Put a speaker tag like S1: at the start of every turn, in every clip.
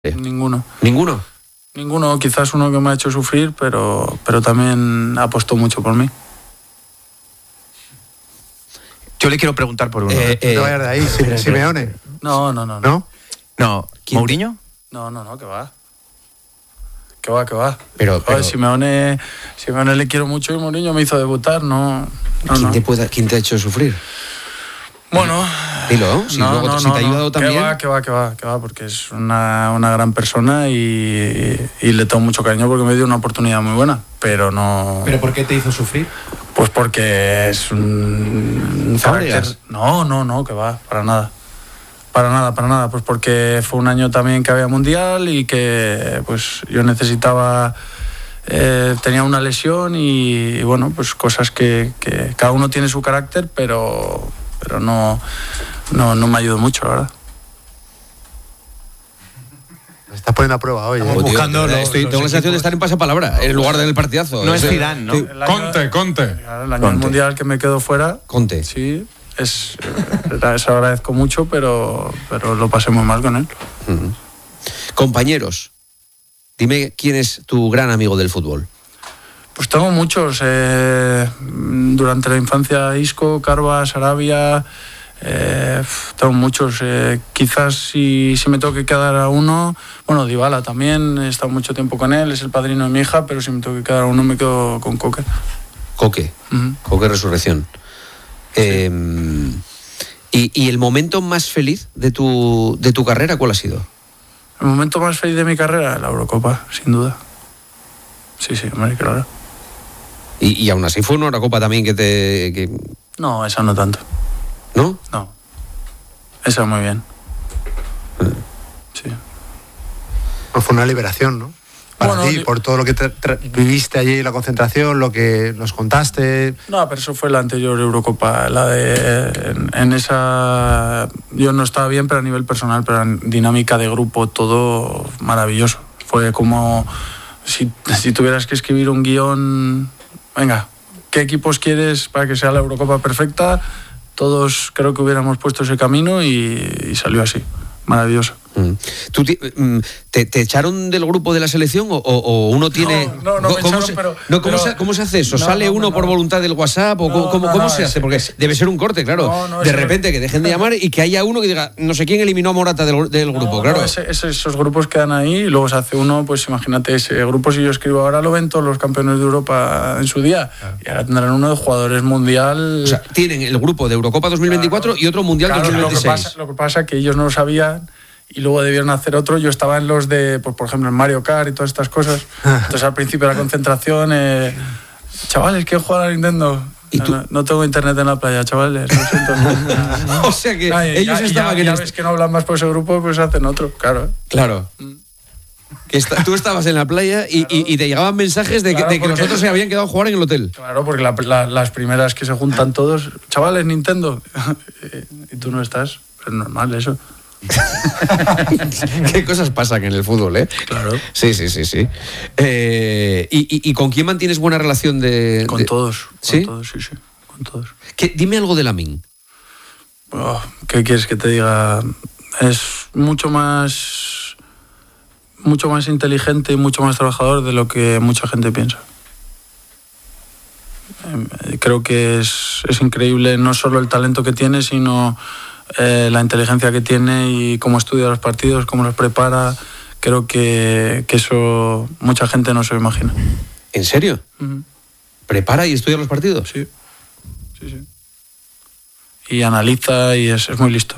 S1: Ninguno.
S2: ¿Ninguno?
S1: Ninguno, quizás uno que me ha hecho sufrir, pero también apostó mucho por mí.
S3: Yo le quiero preguntar por uno.
S4: No te vayas de ahí, Simeone.
S1: No.
S4: ¿No?
S3: No, ¿Mourinho?
S1: No, que va. Que va.
S2: Pero...
S1: Joder, Simeone le quiero mucho y Mourinho me hizo debutar, no.
S2: ¿Quién te ha hecho sufrir?
S1: Bueno,
S2: dilo, si te ha ayudado también.
S1: Que va, porque es una gran persona y le tengo mucho cariño porque me dio una oportunidad muy buena, pero no.
S5: ¿Pero por qué te hizo sufrir?
S1: Pues porque es un carácter. No, que va, para nada, pues porque fue un año también que había mundial y que pues yo necesitaba. Tenía una lesión y bueno, pues cosas que cada uno tiene su carácter, pero no me ayudó mucho, la verdad.
S4: Me estás poniendo a prueba hoy.
S2: Tengo la sensación de estar en pasapalabra en lugar del partidazo.
S3: No es Zidane, ¿no?
S6: Conte.
S1: El año del mundial que me quedo fuera.
S2: Conte.
S1: Sí, se agradezco mucho, pero lo pasé muy mal con él.
S2: Uh-huh. Compañeros, dime quién es tu gran amigo del fútbol.
S1: Pues tengo muchos. Durante la infancia, Isco, Carva, Sarabia. Tengo muchos. Quizás si me tengo que quedar a uno, bueno, Dybala también, he estado mucho tiempo con él, es el padrino de mi hija, pero si me tengo que quedar a uno me quedo con Coque.
S2: Coque, uh-huh. Coque Resurrección. Sí. ¿Y el momento más feliz de tu carrera cuál ha sido?
S1: El momento más feliz de mi carrera, la Eurocopa, sin duda. Sí, hombre, claro.
S2: Y aún así fue una Eurocopa también que...
S1: No, esa no tanto.
S2: ¿No?
S1: No. Esa muy bien. Sí.
S4: Pues fue una liberación, ¿no? Para ti, por todo lo que viviste allí en la concentración, lo que nos contaste.
S1: No, pero eso fue la anterior Eurocopa. La de... En esa... Yo no estaba bien, pero a nivel personal, pero en dinámica de grupo, todo maravilloso. Fue como... Si tuvieras que escribir un guión... Venga, ¿qué equipos quieres para que sea la Eurocopa perfecta? Todos creo que hubiéramos puesto ese camino y salió así. Maravilloso.
S2: ¿Tú te echaron del grupo de la selección o uno tiene...?
S1: No me echaron,
S2: ¿Cómo se hace eso? ¿Sale uno por voluntad del WhatsApp? ¿Cómo se hace? Porque debe ser un corte, claro. De repente que dejen de llamar y que haya uno que diga, no sé quién eliminó a Morata del grupo, claro.
S1: Esos grupos quedan ahí y luego se hace uno, pues imagínate, ese grupo si yo escribo ahora lo ven todos los campeones de Europa en su día. Y ahora tendrán uno de jugadores mundial...
S2: O sea, tienen el grupo de Eurocopa 2024 y otro Mundial 2026.
S1: Lo que pasa es que ellos no lo sabían y luego debieron hacer otro. Yo estaba en los de, pues, por ejemplo, en Mario Kart y todas estas cosas. Entonces al principio de la concentración, chavales, ¿quiero jugar a Nintendo? No tengo internet en la playa, chavales, lo siento.
S2: O sea que ellos estaban
S1: ya ves que no hablan más por ese grupo, pues hacen otro, claro.
S2: Claro. Tú estabas en la playa y te llegaban mensajes de que los otros se habían quedado a jugar en el hotel.
S1: Claro, porque las primeras que se juntan todos, chavales, Nintendo, y tú no estás, es normal eso.
S2: Qué cosas pasan en el fútbol, ¿eh?
S1: Claro.
S2: Sí. ¿Y con quién mantienes buena relación
S1: Con todos.
S2: ¿Sí?
S1: Con todos, sí, con todos.
S2: Dime algo de Lamine.
S1: ¿Qué quieres que te diga? Es mucho más inteligente y mucho más trabajador de lo que mucha gente piensa. Creo que es increíble no solo el talento que tiene, sino la inteligencia que tiene y cómo estudia los partidos, cómo los prepara. Creo que eso mucha gente no se lo imagina.
S2: ¿En serio?
S1: Uh-huh.
S2: ¿Prepara y estudia los partidos?
S1: Sí. Y analiza y es muy listo.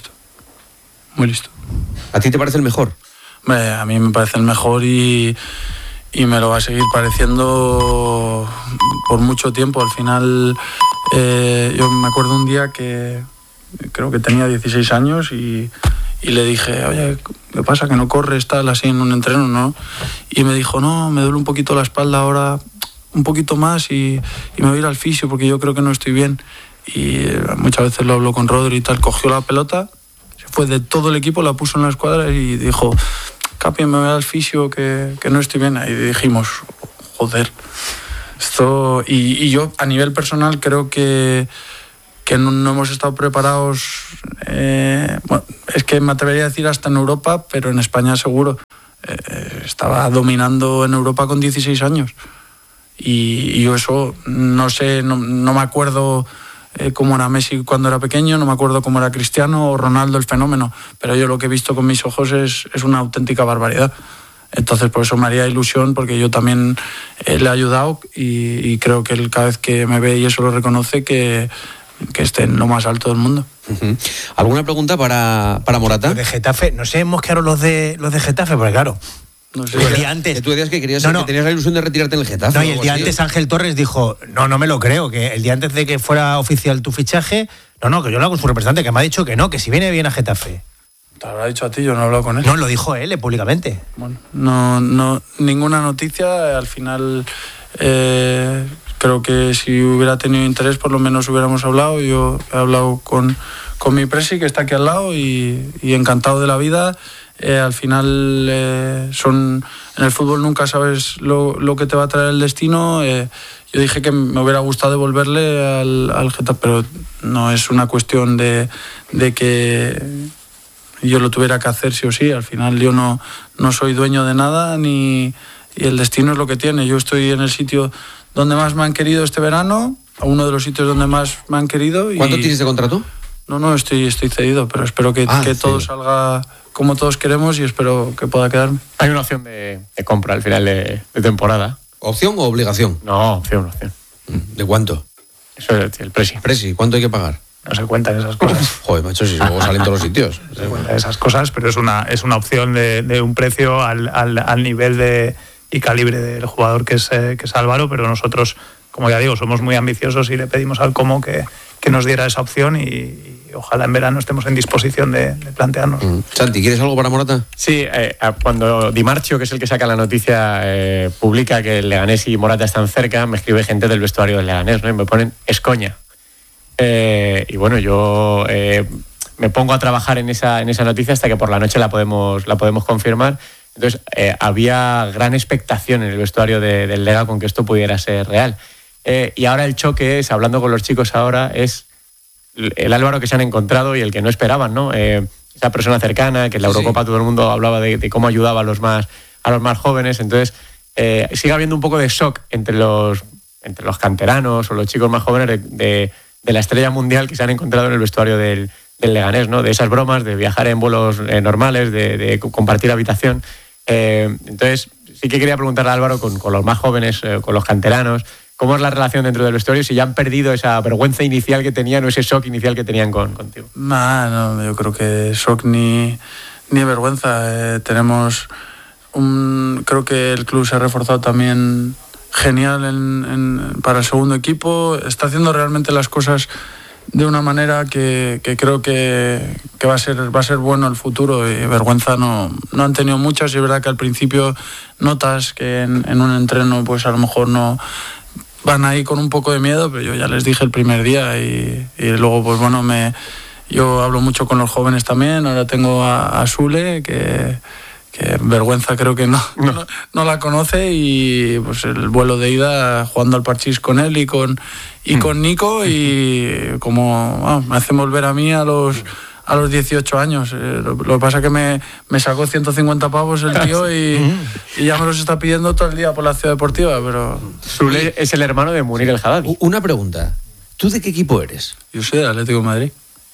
S2: ¿A ti te parece el mejor?
S1: A mí me parece el mejor y me lo va a seguir pareciendo por mucho tiempo. Al final, yo me acuerdo un día que creo que tenía 16 años y le dije, oye, ¿qué pasa? Que no corres, tal, así en un entreno, ¿no? Y me dijo, no, me duele un poquito la espalda ahora, un poquito más y me voy a ir al fisio porque yo creo que no estoy bien. Y muchas veces lo hablo con Rodri y tal, cogió la pelota, se fue de todo el equipo, la puso en la escuadra y dijo, Capi, me voy al fisio que no estoy bien. Ahí dijimos, joder, esto... Y yo a nivel personal creo que que no hemos estado preparados, bueno, es que me atrevería a decir hasta en Europa, pero en España seguro. Estaba dominando en Europa con 16 años y yo eso no sé, no me acuerdo cómo era Messi cuando era pequeño, no me acuerdo cómo era Cristiano o Ronaldo, el fenómeno, pero yo lo que he visto con mis ojos es una auténtica barbaridad. Entonces por eso me haría ilusión, porque yo también le he ayudado y creo que él cada vez que me ve y eso lo reconoce, que esté en lo más alto del mundo.
S2: Uh-huh. ¿Alguna pregunta para Morata?
S5: De Getafe, no sé, mosquearon los de Getafe, porque claro,
S1: No sé.
S5: el día antes...
S2: Que tú decías que querías que tenías la ilusión de retirarte en el Getafe.
S5: No, y el día antes Ángel Torres dijo, no me lo creo, que el día antes de que fuera oficial tu fichaje, no, que yo lo hago con su representante, que me ha dicho que no, que si viene bien a Getafe.
S1: Te lo habrá dicho a ti, yo no he hablado con él.
S5: No, lo dijo él públicamente.
S1: Bueno, no, ninguna noticia. Al final creo que si hubiera tenido interés por lo menos hubiéramos hablado. Yo he hablado con mi presi, que está aquí al lado, y encantado de la vida. Al final en el fútbol nunca sabes lo que te va a traer el destino. Yo dije que me hubiera gustado devolverle al Getafe, pero no es una cuestión de que yo lo tuviera que hacer sí o sí. Al final yo no soy dueño de nada, y el destino es lo que tiene. Yo estoy en el sitio donde más me han querido este verano, a uno de los sitios donde más me han querido.
S2: ¿Cuánto tienes de contrato?
S1: No, estoy cedido, pero espero que todo salga como todos queremos y espero que pueda quedarme.
S6: Hay una opción de compra al final de temporada.
S2: ¿Opción o obligación?
S6: No, opción.
S2: ¿De cuánto?
S6: Eso es el presi.
S2: Presi, ¿cuánto hay que pagar?
S6: No se cuentan esas cosas.
S2: Joder, macho, si luego salen todos los sitios.
S6: No se cuentan esas cosas, pero es una opción de un precio al nivel y calibre del jugador que es Álvaro, pero nosotros, como ya digo, somos muy ambiciosos y le pedimos al Como que nos diera esa opción y ojalá en verano estemos en disposición de plantearnos.
S2: Santi, ¿quieres algo para Morata?
S6: Sí, cuando Di Marchio, que es el que saca la noticia, publica que el Leganés y Morata están cerca, me escribe gente del vestuario del Leganés, ¿no? Y me ponen, es coña. Y bueno, yo me pongo a trabajar en esa noticia hasta que por la noche la podemos confirmar. Entonces había gran expectación en el vestuario del Lega con que esto pudiera ser real. Y ahora el choque es, hablando con los chicos ahora, es el Álvaro que se han encontrado y el que no esperaban, ¿no? Esa persona cercana, que en la Eurocopa todo el mundo hablaba de cómo ayudaba a los más jóvenes. Entonces sigue habiendo un poco de shock entre los canteranos o los chicos más jóvenes de la estrella mundial que se han encontrado en el vestuario del Leganés, ¿no? De esas bromas, de viajar en vuelos normales, de compartir habitación. Entonces sí que quería preguntarle a Álvaro con los más jóvenes, con los canteranos, ¿cómo es la relación dentro del vestuario? Si ya han perdido esa vergüenza inicial que tenían o ese shock inicial que tenían contigo.
S1: No, yo creo que shock ni vergüenza. Creo que el club se ha reforzado también genial para el segundo equipo. Está haciendo realmente las cosas de una manera que creo que va a ser bueno el futuro, y vergüenza no han tenido muchas. Y es verdad que al principio notas que en un entreno pues a lo mejor no van ahí con un poco de miedo, pero yo ya les dije el primer día y luego pues bueno, yo hablo mucho con los jóvenes también. Ahora tengo a Sule, que vergüenza creo que no la conoce, y pues el vuelo de ida jugando al parchís con él y con Nico, y como me hacen volver a mí a los 18 años. Lo que pasa es que me sacó 150 pavos el tío y ya me los está pidiendo todo el día por la ciudad deportiva, pero...
S6: Sule es el hermano de Munir el Haddadi.
S2: Una pregunta, ¿tú de qué equipo eres?
S1: Yo soy del Atlético de Madrid.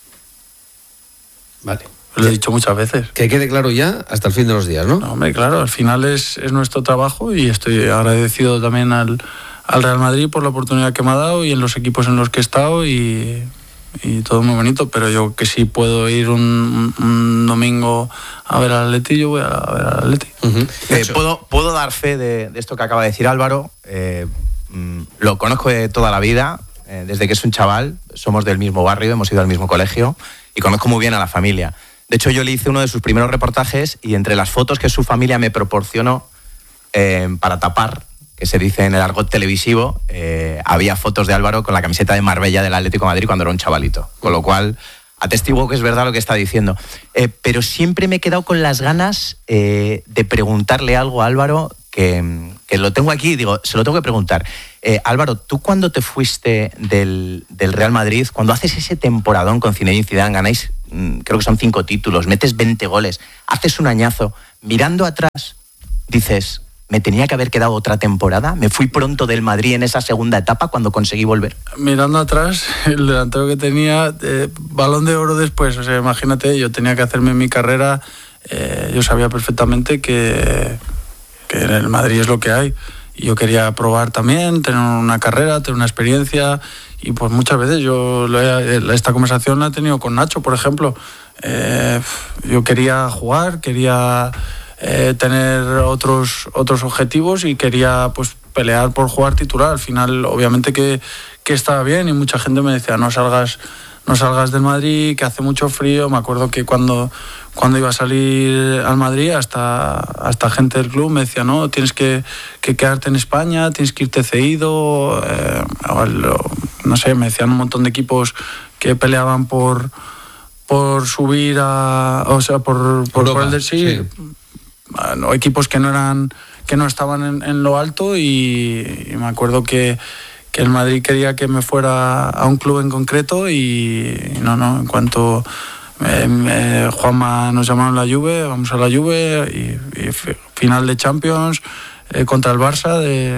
S2: Vale.
S1: Lo he dicho muchas veces.
S2: Que quede claro ya hasta el fin de los días, ¿no?
S1: No, hombre, claro, al final es nuestro trabajo, y estoy agradecido también al Real Madrid por la oportunidad que me ha dado y en los equipos en los que he estado, y todo muy bonito, pero yo que sí puedo ir un domingo a ver al Atleti, yo voy a ver al Atleti.
S3: ¿Puedo dar fe de esto que acaba de decir Álvaro? Lo conozco de toda la vida, desde que es un chaval, somos del mismo barrio, hemos ido al mismo colegio y conozco muy bien a la familia. De hecho, yo le hice uno de sus primeros reportajes, y entre las fotos que su familia me proporcionó para tapar, que se dice en el argot televisivo, había fotos de Álvaro con la camiseta de Marbella del Atlético de Madrid cuando era un chavalito. Con lo cual, atestiguo que es verdad lo que está diciendo. Pero siempre me he quedado con las ganas de preguntarle algo a Álvaro que que lo tengo aquí, digo, se lo tengo que preguntar. Álvaro, tú cuando te fuiste del Real Madrid, cuando haces ese temporadón con Zinedine Zidane, ganáis, creo que son 5 títulos, metes 20 goles, haces un añazo, mirando atrás, dices, ¿me tenía que haber quedado otra temporada? ¿Me fui pronto del Madrid en esa segunda etapa cuando conseguí volver?
S1: Mirando atrás, el delantero que tenía, Balón de Oro después, o sea, imagínate, yo tenía que hacerme mi carrera, yo sabía perfectamente que en el Madrid es lo que hay. Y yo quería probar también, tener una carrera, tener una experiencia, y pues muchas veces esta conversación la he tenido con Nacho, por ejemplo. Yo quería jugar, quería tener otros objetivos y quería pues pelear por jugar titular. Al final, obviamente que estaba bien, y mucha gente me decía, no salgas del Madrid, que hace mucho frío. Me acuerdo que cuando iba a salir al Madrid, hasta gente del club me decía, no, tienes que quedarte en España, tienes que irte cedido, no sé, me decían un montón de equipos que peleaban por subir por el del sí. No, equipos que no estaban en lo alto, y me acuerdo que el Madrid quería que me fuera a un club en concreto, y no, en cuanto Juanma nos llamaron la Juve, vamos a la Juve, y final de Champions contra el Barça,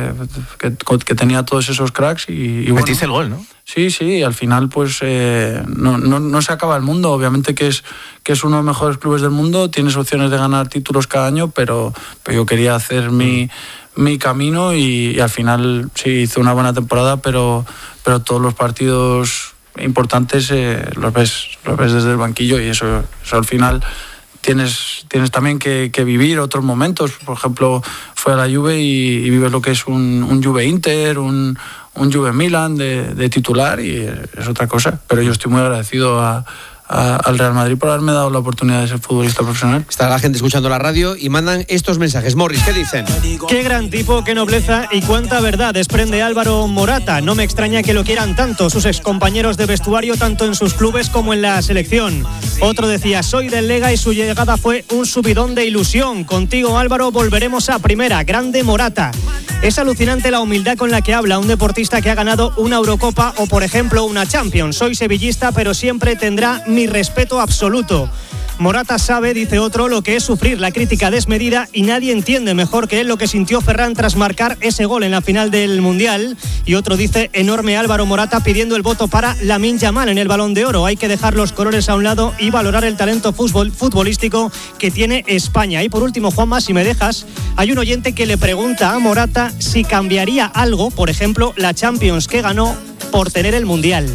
S1: que tenía todos esos cracks, y
S3: metiste el gol, ¿no?
S1: Sí, al final pues no se acaba el mundo. Obviamente que es uno de los mejores clubes del mundo, tienes opciones de ganar títulos cada año, pero yo quería hacer mi camino, y al final sí hice una buena temporada, pero todos los partidos importantes los ves desde el banquillo, y eso al final tienes también que vivir otros momentos. Por ejemplo, fue a la Juve y vives lo que es un Juve Inter, un Juve Milan de titular, y es otra cosa. Pero yo estoy muy agradecido al Real Madrid por haberme dado la oportunidad de ser futbolista profesional.
S2: Está la gente escuchando la radio y mandan estos mensajes. Morris, ¿qué dicen?
S7: Qué gran tipo, qué nobleza y cuánta verdad desprende Álvaro Morata. No me extraña que lo quieran tanto sus excompañeros de vestuario, tanto en sus clubes como en la selección. Otro decía, soy del Lega y su llegada fue un subidón de ilusión. Contigo, Álvaro, volveremos a primera. Grande Morata. Es alucinante la humildad con la que habla un deportista que ha ganado una Eurocopa o, por ejemplo, una Champions. Soy sevillista, pero siempre tendrá mi respeto absoluto. Morata sabe, dice otro, lo que es sufrir la crítica desmedida, y nadie entiende mejor que él lo que sintió Ferran tras marcar ese gol en la final del Mundial. Y otro dice, enorme Álvaro Morata, pidiendo el voto para Lamine Yamal en el Balón de Oro. Hay que dejar los colores a un lado y valorar el talento futbolístico que tiene España. Y por último, Juanma, si me dejas, hay un oyente que le pregunta a Morata si cambiaría algo, por ejemplo, la Champions que ganó, por tener el Mundial.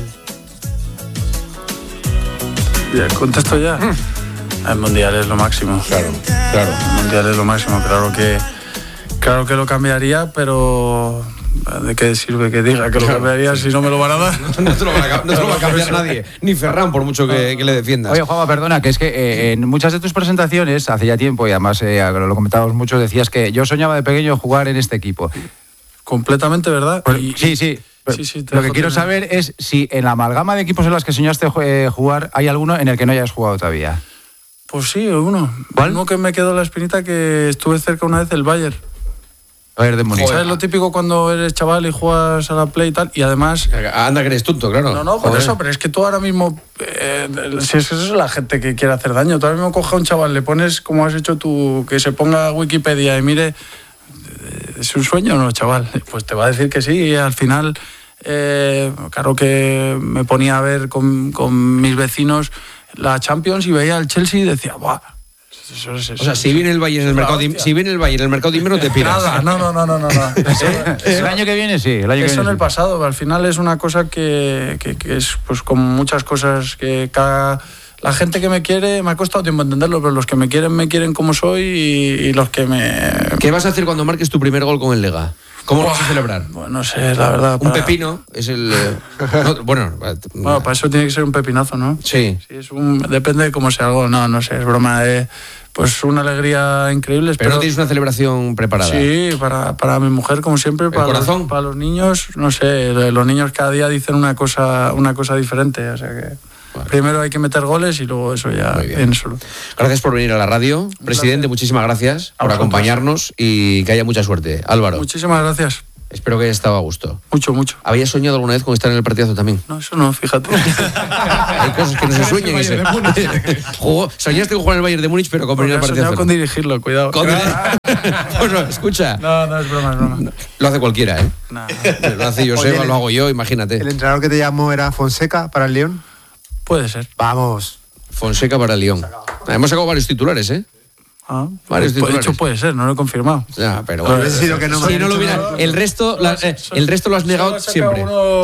S1: Ya, contesto ya. El Mundial es lo máximo.
S2: Claro.
S1: El Mundial es lo máximo. Claro que lo cambiaría, pero ¿de qué sirve que diga que lo cambiaría si no me lo van a dar?
S2: No te lo va a cambiar nadie, ni Ferran, por mucho que le defiendas.
S8: Oye, Juanma, perdona, que es que en muchas de tus presentaciones, hace ya tiempo, y además lo comentábamos mucho, decías que yo soñaba de pequeño jugar en este equipo.
S1: Completamente, ¿verdad?
S8: Sí. Lo que quiero saber es si en la amalgama de equipos en los que soñaste jugar hay alguno en el que no hayas jugado todavía.
S1: Pues sí, uno.
S8: ¿Cuál?
S1: Uno que me quedó la espinita, que estuve cerca una vez del Bayern.
S8: Bayern de Múnich.
S1: ¿Sabes lo típico cuando eres chaval y juegas a la Play y tal? Y además...
S2: Anda que eres tonto, claro.
S1: No, por eso, pero es que tú ahora mismo... si es eso es la gente que quiere hacer daño. Tú ahora mismo coges a un chaval, le pones, como has hecho tú, que se ponga Wikipedia y mire... ¿Es un sueño o no, chaval? Pues te va a decir que sí, y al final... claro que me ponía a ver con mis vecinos la Champions y veía el Chelsea y decía, ¡buah!
S2: O sea, si viene el Bayern en el mercado de invierno, te piras.
S1: Nada, no.
S8: El año que viene sí.
S1: Eso en el pasado, al final es una cosa que es pues como muchas cosas que la gente que me quiere, me ha costado tiempo entenderlo, pero los que me quieren como soy, y los que me...
S2: ¿Qué vas a hacer cuando marques tu primer gol con el Lega? ¿Cómo lo vas a celebrar?
S1: Bueno, no sé, la verdad.
S2: Un pepino es el... Bueno,
S1: para eso tiene que ser un pepinazo, ¿no?
S2: Sí.
S1: Depende de cómo sea algo. No sé, es broma de... Pues una alegría increíble.
S2: Pero no tienes una celebración preparada.
S1: Sí, para mi mujer, como siempre.
S2: ¿Corazón?
S1: Para los niños, no sé, los niños cada día dicen una cosa diferente, o sea que...
S2: Vale.
S1: Primero hay que meter goles y luego eso ya viene solo.
S2: Gracias por venir a la radio. Presidente, muchísimas gracias por acompañarnos y que haya mucha suerte. Álvaro.
S1: Muchísimas gracias.
S2: Espero que haya estado a gusto.
S1: Mucho, mucho.
S2: ¿Habías soñado alguna vez con estar en el partidazo también?
S1: No, eso no, fíjate.
S2: Hay cosas que no se sueñan. Soñaste con jugar en el Bayern de Múnich, pero con venir al partidazo.
S1: Con dirigirlo, cuidado.
S2: Bueno, escucha.
S1: No, es broma, es broma.
S2: Lo hace cualquiera, ¿eh?
S1: No.
S2: Lo hace Joseba, lo hago yo, imagínate.
S4: ¿El entrenador que te llamó era Fonseca para el Lyon?
S1: Puede ser.
S4: Vamos.
S2: Fonseca para el Lyon. Hemos sacado varios titulares, ¿eh? Varios titulares.
S1: De hecho puede ser, no lo he confirmado.
S2: Ya, pero bueno. El resto lo has negado siempre.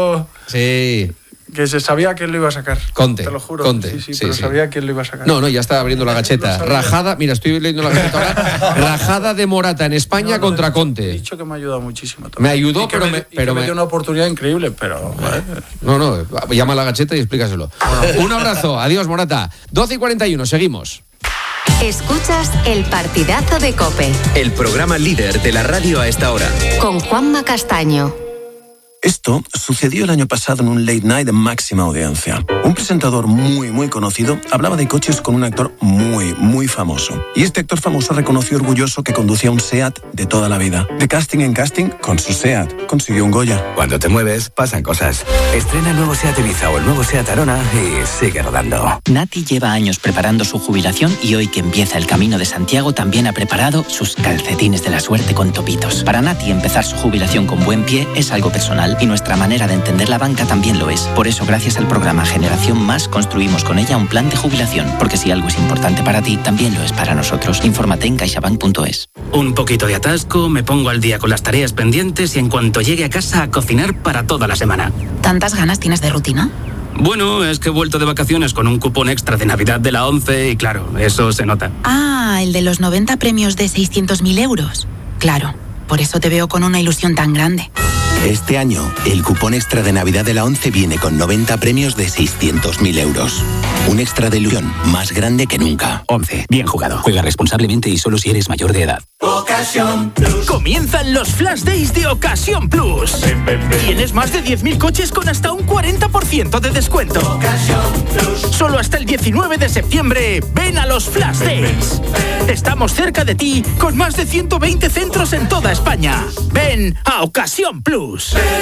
S2: Sí.
S1: Que se sabía quién lo iba a sacar.
S2: Conte.
S1: Te lo juro.
S2: Conte.
S1: Sí, pero sabía quién lo iba a sacar.
S2: No, ya está abriendo la gacheta. Rajada, mira, estoy leyendo la gacheta ahora. Rajada de Morata en España contra Conte.
S1: He dicho que me ha ayudado muchísimo.
S2: Me ayudó, pero
S1: me dio una oportunidad increíble, pero...
S2: No, llama a la gacheta y explícaselo. Un abrazo, adiós Morata. 12:41, seguimos.
S9: Escuchas El Partidazo de COPE.
S10: El programa líder de la radio a esta hora.
S9: Con Juanma Castaño.
S11: Esto sucedió el año pasado en un late night de máxima audiencia. Un presentador muy conocido hablaba de coches con un actor muy famoso. Y este actor famoso reconoció orgulloso que conducía un SEAT de toda la vida. De casting en casting, con su SEAT consiguió un Goya.
S10: Cuando te mueves, pasan cosas. Estrena el nuevo SEAT Ibiza o el nuevo SEAT Arona y sigue rodando.
S12: Nati lleva años preparando su jubilación y hoy que empieza el Camino de Santiago también ha preparado sus calcetines de la suerte con topitos. Para Nati empezar su jubilación con buen pie es algo personal y nuestra manera de entender la banca también lo es. Por eso, gracias al programa Generación Más, construimos con ella un plan de jubilación. Porque si algo es importante para ti, también lo es para nosotros. Infórmate en caixabank.es.
S13: Un poquito de atasco, me pongo al día con las tareas pendientes y en cuanto llegue a casa a cocinar para toda la semana.
S14: ¿Tantas ganas tienes de rutina?
S13: Bueno, es que he vuelto de vacaciones con un cupón extra de Navidad de la 11 y claro, eso se nota.
S14: Ah, el de los 90 premios de 600.000 euros. Claro, por eso te veo con una ilusión tan grande.
S10: Este año, el cupón extra de Navidad de la 11 viene con 90 premios de 600.000 euros. Un extra de ilusión más grande que nunca.
S13: 11. Bien jugado. Juega responsablemente y solo si eres mayor de edad.
S15: Ocasión Plus. Comienzan los Flash Days de Ocasión Plus. Tienes más de 10.000 coches con hasta un 40% de descuento. Ocasión Plus. Solo hasta el 19 de septiembre. Ven a los Flash Days. Estamos cerca de ti con más de 120 centros en toda España. Ven a Ocasión Plus.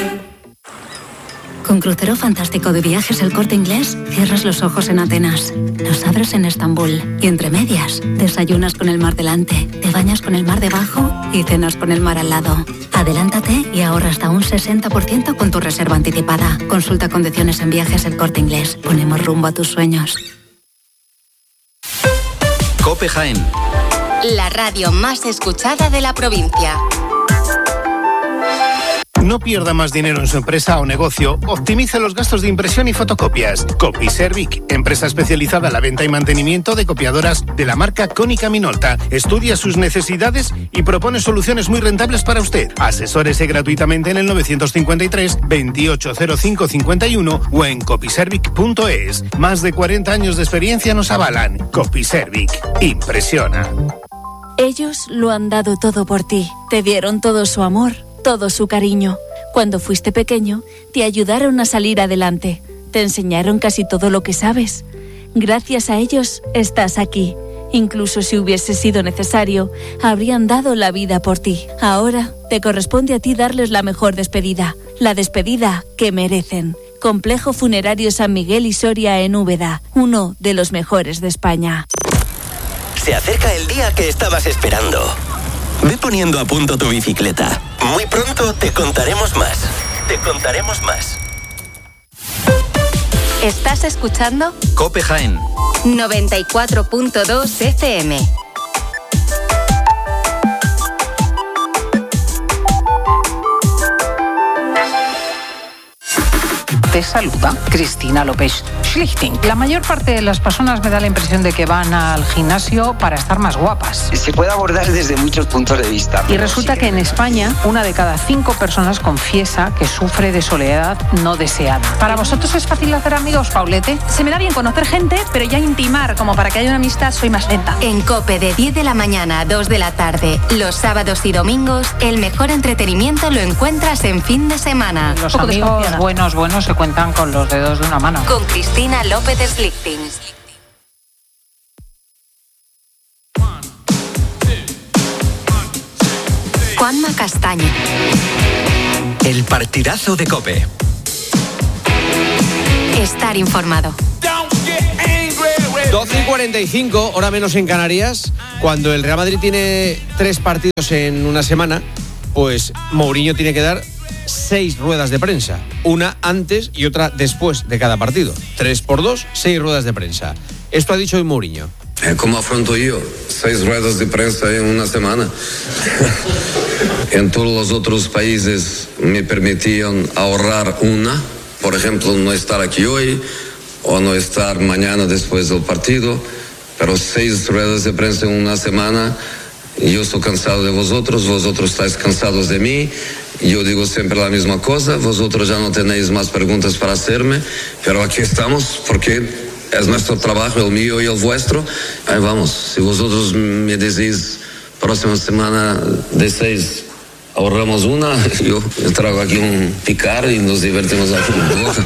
S16: Con Crucero Fantástico de Viajes El Corte Inglés, cierras los ojos en Atenas, los abres en Estambul y entre medias, desayunas con el mar delante, te bañas con el mar debajo y cenas con el mar al lado. Adelántate y ahorra hasta un 60% con tu reserva anticipada. Consulta condiciones en Viajes El Corte Inglés. Ponemos rumbo a tus sueños.
S10: COPE Jaén.
S9: La radio más escuchada de la provincia.
S17: No pierda más dinero en su empresa o negocio, optimice los gastos de impresión y fotocopias. Copiservic, empresa especializada en la venta y mantenimiento de copiadoras de la marca Konica Minolta. Estudia sus necesidades y propone soluciones muy rentables para usted. Asesórese gratuitamente en el 953 280551 o en copiservic.es. Más de 40 años de experiencia nos avalan. Copiservic. Impresiona.
S18: Ellos lo han dado todo por ti. Te dieron todo su amor, todo su cariño. Cuando fuiste pequeño, te ayudaron a salir adelante. Te enseñaron casi todo lo que sabes. Gracias a ellos, estás aquí. Incluso si hubiese sido necesario, habrían dado la vida por ti. Ahora, te corresponde a ti darles la mejor despedida. La despedida que merecen. Complejo Funerario San Miguel y Soria en Úbeda. Uno de los mejores de España.
S10: Se acerca el día que estabas esperando. Ve poniendo a punto tu bicicleta. Muy pronto te contaremos más. Te contaremos más.
S9: ¿Estás escuchando?
S10: COPE Jaén
S9: 94.2 FM.
S19: Te saluda Cristina López Schlichting. La mayor parte de las personas me da la impresión de que van al gimnasio para estar más guapas.
S20: Se puede abordar desde muchos puntos de vista.
S19: Y resulta que en España, 1 de cada 5 personas confiesa que sufre de soledad no deseada. ¿Para vosotros es fácil hacer amigos, Paulete?
S21: Se me da bien conocer gente, pero ya intimar, como para que haya una amistad, soy más lenta.
S9: En COPE de 10 de la mañana a 2 de la tarde, los sábados y domingos, el mejor entretenimiento lo encuentras en fin de semana.
S19: Los amigos buenos se cuentan con los dedos de una mano.
S9: Con Cristina Cristina López Slichting. Juanma Castaño.
S10: El partidazo de COPE.
S9: Estar informado.
S2: 12:45, hora menos en Canarias. Cuando el Real Madrid tiene 3 partidos en una semana, pues Mourinho tiene que dar 6 ruedas de prensa. Una antes y otra después de cada partido. 3 por 2, 6 ruedas de prensa. Esto ha dicho hoy Mourinho.
S5: ¿Cómo afronto yo 6 ruedas de prensa en una semana? En todos los otros países me permitían ahorrar una. Por ejemplo, no estar aquí hoy o no estar mañana después del partido. Pero 6 ruedas de prensa en una semana, yo estoy cansado de vosotros estáis cansados de mí. Yo digo siempre la misma cosa, vosotros ya no tenéis más preguntas para hacerme, pero aquí estamos porque es nuestro trabajo, el mío y el vuestro. Ahí vamos, si vosotros me decís próxima semana de 6 ahorramos una, yo traigo aquí un picar y nos divertimos aquí un poco.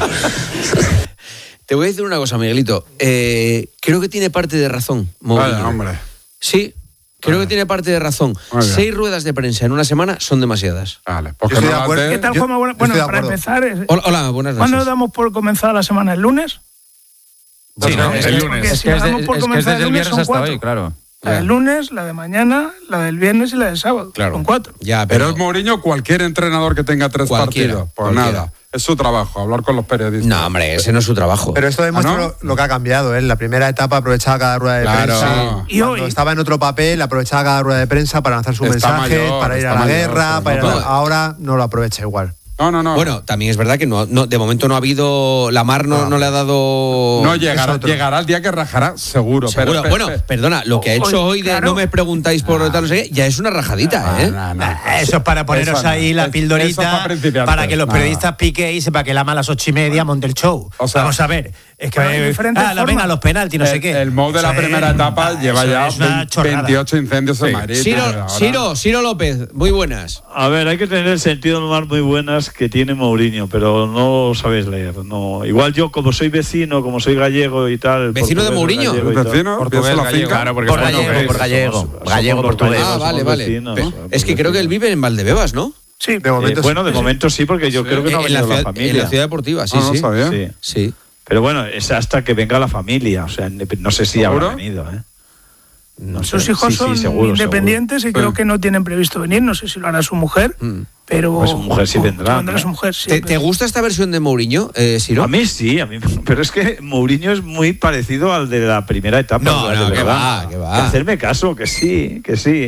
S2: Te voy a decir una cosa, Miguelito. Creo que tiene parte de razón, Mourinho.
S22: Vaya, hombre.
S2: Sí, creo que tiene parte de razón. 6 ruedas de prensa en una semana son demasiadas.
S22: Vale,
S23: ¿Qué tal, Juanma? Bueno, para empezar...
S2: Hola, buenas noches.
S23: ¿Cuándo damos por comenzar la semana? ¿El lunes?
S22: Sí, ¿no? El lunes.
S23: Porque si damos por comenzar el lunes son 4.
S8: Hoy, claro.
S23: La del lunes, la de mañana, la del viernes y la del sábado.
S2: Claro.
S23: Son 4.
S22: Ya, pero es Mourinho, cualquier entrenador que tenga 3 partidos. Pues nada, es su trabajo, hablar con los periodistas.
S2: No, hombre, ese no es su trabajo.
S4: Pero esto demuestra lo que ha cambiado. En la primera etapa aprovechaba cada rueda de prensa.
S23: Y
S4: cuando estaba en otro papel, aprovechaba cada rueda de prensa para lanzar su mensaje, para ir a la guerra. Ahora no lo aprovecha igual.
S22: No.
S2: Bueno, también es verdad que no, de momento no ha habido... La Mar no le ha dado...
S22: No, llegará el día que rajará, seguro.
S2: Pero, bueno, perdona, lo que ha hecho hoy de no me preguntáis por tal, no sé qué, ya es una rajadita, ¿eh?
S24: Eso es para poneros ahí la pildorita para que los periodistas piquéis y sepa que la a las 8:30 monte el show.
S22: O sea,
S24: vamos a ver. Es que venga los penaltis, no sé qué.
S22: El Mou de la primera etapa lleva ya 28 incendios en Madrid.
S2: Ciro López, muy buenas.
S25: A ver, hay que tener el sentido del humor muy buenas que tiene Mourinho, pero no sabéis leer. No. Igual yo, como soy vecino, como soy gallego y tal...
S2: ¿Vecino de Mourinho?
S22: ¿Vecino?
S24: Portugués, gallego. Claro, porque gallego, portugués.
S2: Vale. Es que creo que él vive en Valdebebas, ¿no?
S23: Sí,
S25: de momento de momento sí, porque yo creo que no ha venido la familia.
S2: En la ciudad deportiva, sí.
S25: Pero bueno, es hasta que venga la familia, o sea, no sé si habrá venido, ¿eh?
S23: No sé. Sus hijos son independientes y creo que no tienen previsto venir, no sé si lo hará su mujer, pero...
S25: Pues su mujer sí vendrá.
S23: Su mujer, sí,
S2: ¿Te gusta esta versión de Mourinho, Ciro?
S25: A mí sí, pero es que Mourinho es muy parecido al de la primera etapa.
S2: No, que va.
S25: Hacerme caso, que sí,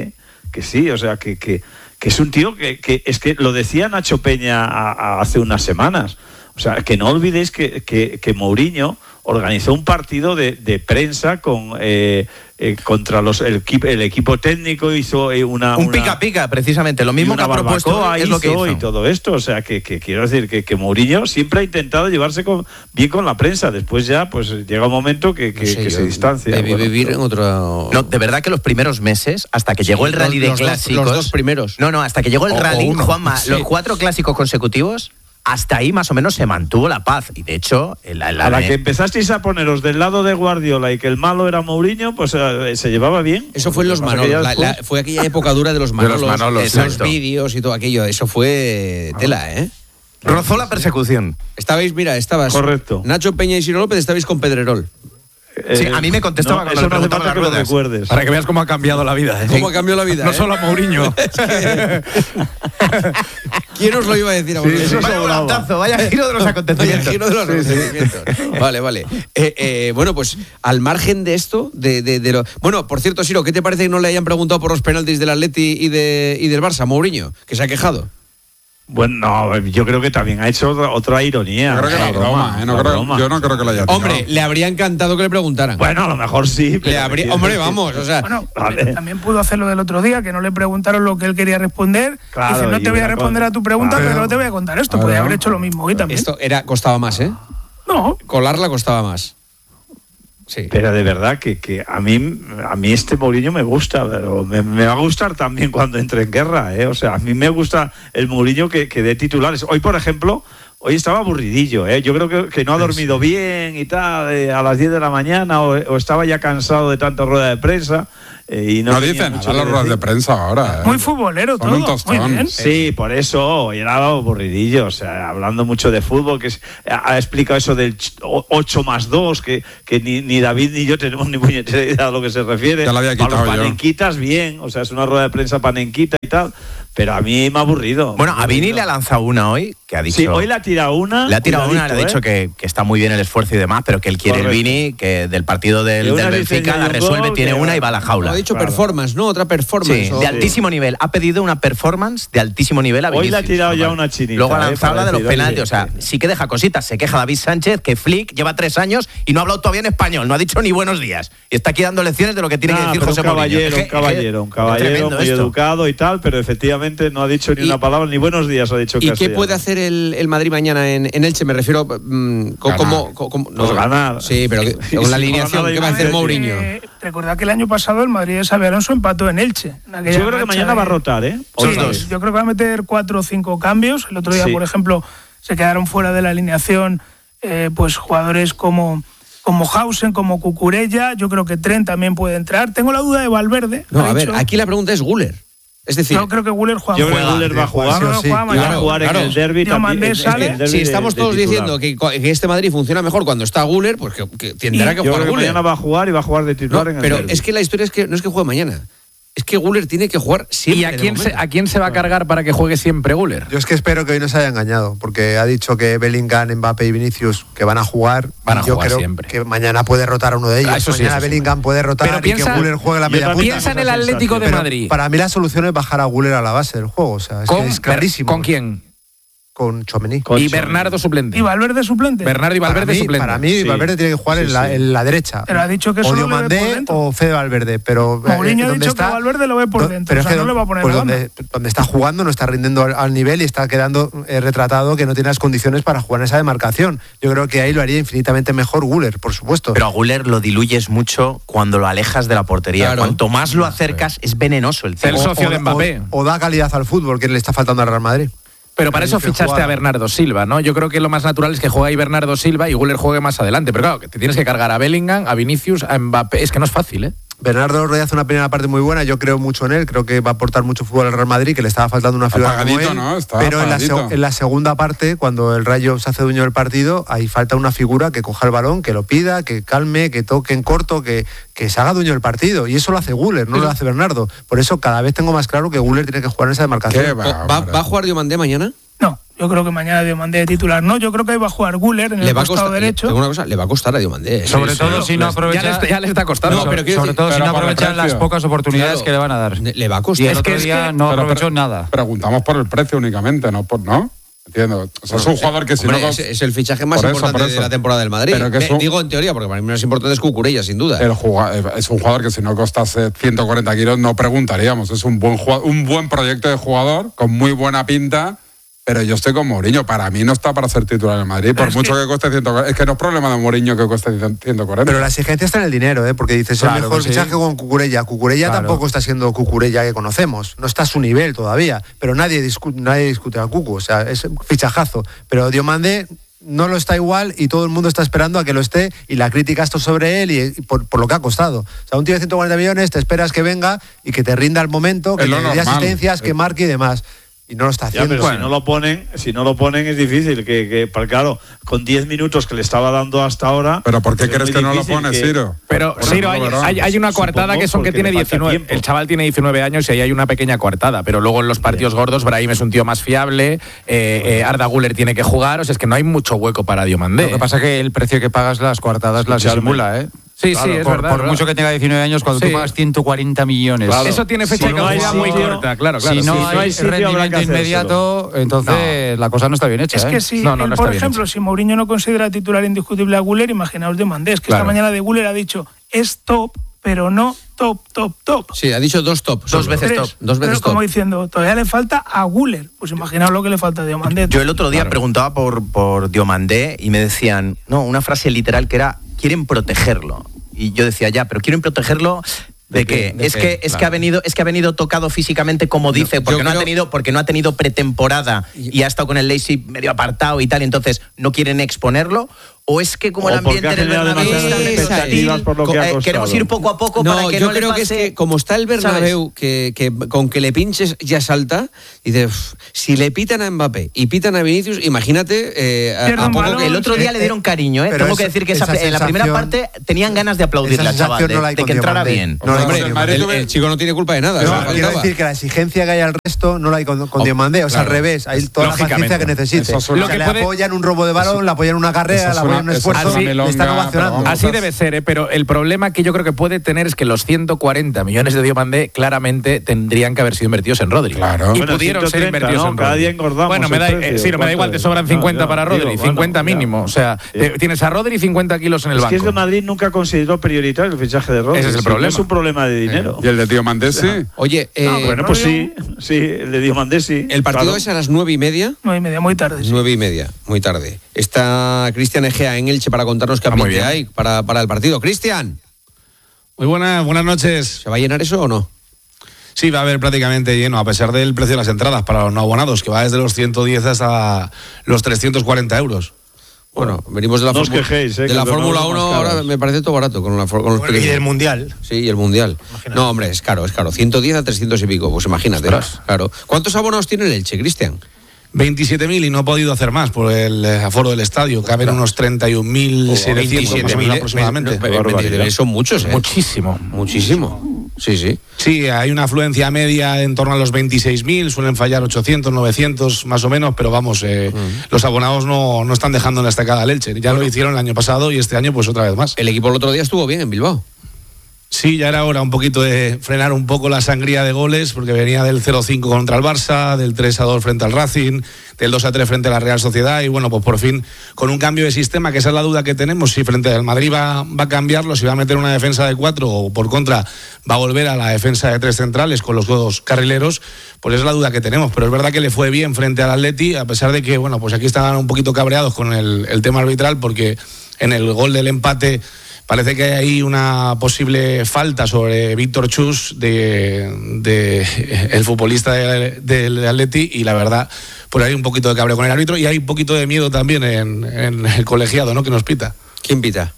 S25: o sea, que es un tío que es que lo decía Nacho Peña hace unas semanas. O sea, que no olvidéis que Mourinho organizó un partido de prensa contra el equipo técnico, hizo un
S3: pica-pica, precisamente, lo mismo que ha propuesto es lo que hizo.
S25: Y todo esto, o sea, que quiero decir que Mourinho siempre ha intentado llevarse bien con la prensa, después ya pues llega un momento que se distancia.
S2: Debe vivir en otro...
S3: No, de verdad que los primeros meses, hasta que llegó el rally de clásicos...
S2: Los 2 primeros.
S3: No, hasta que llegó el rally, Juanma, los 4 clásicos consecutivos... Hasta ahí más o menos se mantuvo la paz. Y de hecho...
S25: a la que empezasteis a poneros del lado de Guardiola y que el malo era Mourinho, pues se llevaba bien.
S2: Eso fue en los Manolos. Fue aquella época dura de los Manolos. Los vídeos y todo aquello. Eso fue tela, ¿eh?
S3: Rozó la persecución.
S2: Estabais
S25: correcto.
S2: Nacho Peña y Ciro López estabais con Pedrerol.
S3: Sí, a mí me contestaba
S25: eso no hace falta que lo recuerdes.
S24: Para que veas cómo ha cambiado la vida.
S2: ¿Cómo ha cambiado la vida?
S24: No solo a Mourinho.
S2: ¿Quién os lo iba a decir a vosotros?
S3: Vaya giro de los acontecimientos.
S2: Vale. Bueno, pues al margen de esto, bueno, por cierto, Ciro, ¿qué te parece que no le hayan preguntado por los penaltis del Atleti y del Barça, Mourinho, que se ha quejado?
S25: Bueno, yo creo que también ha hecho otra ironía.
S22: Yo creo que la broma, yo no creo que lo haya hecho.
S2: Hombre, le habría encantado que le preguntaran.
S25: Bueno, a lo mejor sí.
S2: Hombre, vamos, o sea...
S23: Bueno, también pudo hacerlo del otro día, que no le preguntaron lo que él quería responder. Claro, dice, no te voy a responder a tu pregunta, pero te voy a contar esto. Podría haber hecho lo mismo hoy también.
S2: Esto costaba más, ¿eh?
S23: No.
S2: Colarla costaba más.
S25: Sí. Pero de verdad que a mí este Mourinho me gusta, pero me va a gustar también cuando entre en guerra, ¿eh? O sea, a mí me gusta el Mourinho que dé titulares. Hoy, por ejemplo, hoy estaba aburridillo, ¿eh? Yo creo que no ha dormido bien y tal, a las 10 de la mañana, o estaba ya cansado de tanta rueda de prensa. Y no
S22: dicen nada las ruedas de prensa ahora.
S23: Muy futbolero
S22: Son
S23: todo.
S22: un tostón.
S23: Muy bien.
S25: Sí, por eso hoy era aburridillo, o sea, hablando mucho de fútbol, ha explicado eso del 8+2, que ni David ni yo tenemos ni puñetera idea a lo que se refiere.
S22: Ya lo había quitado
S25: a los
S22: yo.
S25: panenquitas bien, o sea, es una rueda de prensa panenquita y tal, pero a mí me ha aburrido.
S3: Bueno, a Vini le ha lanzado una hoy, que ha dicho...
S25: Sí, hoy le ha tirado una.
S3: Le ha tirado una, le ha dicho que está muy bien el esfuerzo y demás, pero que él quiere
S25: Correcto.
S3: el Vini, que del partido del Benfica la resuelve, tiene una y va a la jaula.
S2: Ha dicho performance, ¿no? Otra performance.
S3: Sí, de altísimo nivel. Ha pedido una performance de altísimo nivel a Vinicius.
S25: Hoy le ha tirado ya una chinita.
S3: Luego ha lanzado la de los
S25: decir,
S3: penaltis. O sea, sí que deja cositas. Se queja David Sánchez que Flick lleva 3 años y no ha hablado todavía en español. No ha dicho ni buenos días. Y está aquí dando lecciones de lo que tiene que decir José Mourinho.
S25: Un caballero muy educado y tal, pero efectivamente no ha dicho ni una palabra, ni buenos días ha dicho.
S2: ¿Y qué puede hacer el Madrid mañana en Elche? Me refiero
S25: ganar.
S2: Sí, pero con la alineación que va a hacer Mourinho.
S23: Recordad que el año pasado el Madrid de Xabi Alonso empató en Elche.
S25: Yo creo que mañana va a rotar, ¿eh?
S23: Sí, yo creo que va a meter 4 o 5 cambios. El otro día, por ejemplo, se quedaron fuera de la alineación pues jugadores como Hausen, como Cucurella. Yo creo que Trent también puede entrar. Tengo la duda de Valverde.
S2: No, a ver, aquí la pregunta es Guller. Es decir,
S23: yo creo que Guller juega.
S25: Yo creo que Guller va a jugar. Va a jugar en el derbi también.
S2: Si estamos todos diciendo que este Madrid funciona mejor cuando está Guller, pues que tendrá que jugar Guller.
S25: Mañana va a jugar y va a jugar de titular en el derbi.
S2: Pero es que la historia es que no es que juegue mañana. Es que Guller tiene que jugar siempre.
S8: ¿Y a quién se va a cargar para que juegue siempre Guller?
S4: Yo es que espero que hoy no se haya engañado, porque ha dicho que Bellingham, Mbappé y Vinicius que van a jugar. Yo creo
S8: siempre.
S4: Que mañana puede rotar a uno de ellos. Mañana Bellingham puede rotar y que Guller juegue la media punta.
S8: Piensa en el Atlético de Madrid.
S4: Para mí la solución es bajar a Guller a la base del juego. O sea, es clarísimo.
S8: ¿Con quién?
S4: Con Tchouaméni.
S8: Y Bernardo suplente.
S23: ¿Y Valverde suplente?
S8: Bernardo y Valverde suplente.
S4: Para mí Valverde tiene que jugar en la derecha.
S23: Pero ha dicho que solo
S4: o Diomandé o Fede Valverde. Pero
S23: Mourinho ha dicho que Valverde lo ve por dentro. Pero no le va a poner
S4: pues
S23: la banda.
S4: donde está jugando no está rindiendo al nivel y está quedando retratado que no tiene las condiciones para jugar en esa demarcación. Yo creo que ahí lo haría infinitamente mejor Guller, por supuesto.
S3: Pero a Guller lo diluyes mucho cuando lo alejas de la portería. Claro. Cuanto más lo acercas, es venenoso el tío.
S8: El socio de Mbappé.
S4: O da calidad al fútbol, que le está faltando al Real Madrid.
S8: Pero para eso fichaste a Bernardo Silva, ¿no? Yo creo que lo más natural es que juegue ahí Bernardo Silva y Guller juegue más adelante. Pero claro, que te tienes que cargar a Bellingham, a Vinicius, a Mbappé. Es que no es fácil, ¿eh?
S4: Bernardo Roy hace una primera parte muy buena, yo creo mucho en él, creo que va a aportar mucho fútbol al Real Madrid, que le estaba faltando una figura como él,
S22: ¿no?
S4: Pero en la segunda parte, cuando el Rayo se hace dueño del partido, ahí falta una figura que coja el balón, que lo pida, que calme, que toque en corto, que se haga dueño del partido, y eso lo hace Guller, no lo hace Bernardo. Por eso cada vez tengo más claro que Guller tiene que jugar en esa demarcación.
S2: ¿Va a jugar Diomandé mañana?
S23: No, yo creo que mañana Diomandé de titular. No, yo creo que ahí va a jugar Guller en el costado derecho.
S2: Tengo una cosa, le va a costar a Diomandé.
S8: Sobre todo si no aprovecha. Ya le está costando.
S22: No, pero
S8: sobre todo si no aprovechan las pocas oportunidades que le van a dar.
S2: Le va a costar.
S8: Y el otro día no aprovechó nada.
S22: Preguntamos por el precio únicamente, ¿no? Entiendo. O sea, es un jugador que
S2: es el fichaje más importante de la temporada del Madrid. Digo en teoría, porque para mí lo más importante es Cucurella, sin duda.
S22: Es un jugador que si no costase 140 kilos no preguntaríamos. Es un buen proyecto de jugador, con muy buena pinta. Pero yo estoy con Mourinho. Para mí no está para ser titular en el Madrid, por mucho que cueste 140. Es que no es problema de Mourinho que cueste 140.
S4: Pero la exigencia está en el dinero, porque dices, el mejor fichaje con Cucurella. Cucurella tampoco está siendo Cucurella que conocemos. No está a su nivel todavía. Pero nadie discute a Cucu. O sea, es fichajazo. Pero Diomandé no lo está igual y todo el mundo está esperando a que lo esté y la crítica está sobre él y por lo que ha costado. O sea, un tío de 140 millones te esperas que venga y que te rinda al momento, que te dé asistencias, que marque y demás. Y no lo está haciendo.
S25: Pero si no lo ponen es difícil. Porque claro, con 10 minutos que le estaba dando hasta ahora.
S22: ¿Pero por qué crees que no lo pone, Ciro?
S8: Pero, Ciro, hay una coartada que son que tiene 19. El chaval tiene 19 años y ahí hay una pequeña coartada. Pero luego en los partidos gordos, Brahim es un tío más fiable. Arda Güler tiene que jugar. O sea, es que no hay mucho hueco para Diomandé.
S1: Lo que pasa es que el precio que pagas las coartadas las disimula, ¿eh?
S8: Sí, claro, es verdad.
S1: Por mucho que tenga 19 años, cuando tú pagas 140 millones.
S8: Claro. Eso tiene fecha de caducidad muy corta, claro.
S1: Si no hay rendimiento inmediato, entonces la cosa no está bien hecha.
S23: Es que si, por ejemplo, si Mourinho no considera titular indiscutible a Güler, imaginaos Diomandé. Es que esta mañana de Güler ha dicho, es top, pero no top.
S2: Sí, ha dicho 2 top.
S23: Dos veces top. Pero como diciendo, todavía le falta a Güler. Pues imaginaos lo que le falta a Diomandé.
S3: Yo el otro día preguntaba por Diomandé y me decían, una frase literal que era, quieren protegerlo. Y yo decía, pero quieren protegerlo ¿De qué? Es que ha venido tocado físicamente, como dice, porque no ha tenido pretemporada y ha estado con el Leipzig medio apartado y tal, y entonces no quieren exponerlo. ¿O es que como el ambiente del Bernabéu queremos ir poco a poco para que no le pase?
S2: Yo creo que es que como está el Bernabéu, que con que le pinches ya salta, y dices, si le pitan a Mbappé y pitan a Vinicius, imagínate a poco que
S3: el otro día le dieron cariño, ¿eh? Tengo que decir que en la primera parte tenían ganas de aplaudirle al chaval, de que entrara bien.
S2: El chico no tiene culpa de nada.
S4: Quiero decir que la exigencia que hay al resto no la hay con Diomandé, o sea, al revés, hay toda la paciencia que necesite. Le apoyan un robo de balón, le apoyan una carrera, le apoyan un esfuerzo, le están ovacionando.
S8: Así debe ser, pero el problema que yo creo que puede tener es que los 140 millones de Diomandé claramente tendrían que haber sido invertidos en Rodri.
S22: Claro.
S8: Y pudieron ser invertidos en Rodri.
S25: Cada día engordamos.
S8: Bueno, me da igual, te sobran 50 para Rodri, 50 mínimo. O sea, tienes a Rodri 50 kilos en el banco.
S25: Es que el Madrid nunca consideró prioritario el fichaje de Rodri.
S8: Ese es el problema.
S25: No es un problema de dinero.
S22: ¿Y el de Diomandé sí?
S2: Oye,
S25: bueno, pues sí, el de Diomandé sí.
S2: El partido es a las 9:30.
S23: 9:30, muy tarde.
S2: 9:30, muy tarde. Está Cristian Egea en Elche para contarnos qué ambiente hay para el partido. Cristian.
S6: Muy buenas noches.
S2: ¿Se va a llenar eso o no?
S6: Sí, va a haber prácticamente lleno, a pesar del precio de las entradas para los no abonados, que va desde los 110 hasta los 340 euros.
S2: Bueno, venimos de la Fórmula 1, ahora me parece todo barato. Con los
S24: y del Mundial.
S2: Sí, y el Mundial. Imagínate. No, hombre, es caro. 110 a 300 y pico, pues imagínate. Claro. ¿Cuántos abonados tiene el Elche, Cristian?
S6: 27.000 y no ha podido hacer más por el aforo del estadio. Caben unos 31.700 aproximadamente.
S2: Son muchos, ¿eh?
S6: Muchísimo.
S2: Sí.
S6: Sí, hay una afluencia media en torno a los 26.000, suelen fallar 800, 900 más o menos, pero vamos, los abonados no están dejando en la estacada al Elche. Ya lo hicieron el año pasado y este año pues otra vez más.
S2: El equipo el otro día estuvo bien en Bilbao.
S6: Sí, ya era hora un poquito de frenar un poco la sangría de goles, porque venía del 0-5 contra el Barça, del 3-2 frente al Racing, del 2-3 frente a la Real Sociedad, y bueno, pues por fin, con un cambio de sistema, que esa es la duda que tenemos, si frente al Madrid va a cambiarlo, si va a meter una defensa de 4 o por contra va a volver a la defensa de 3 centrales con los 2 carrileros, pues es la duda que tenemos, pero es verdad que le fue bien frente al Atleti, a pesar de que, bueno, pues aquí estaban un poquito cabreados con el tema arbitral, porque en el gol del empate parece que hay ahí una posible falta sobre Víctor Chus, el futbolista del Atleti, y la verdad, pues hay un poquito de cabreo con el árbitro y hay un poquito de miedo también en el colegiado, ¿no? Que nos pita.
S2: ¿Quién pita?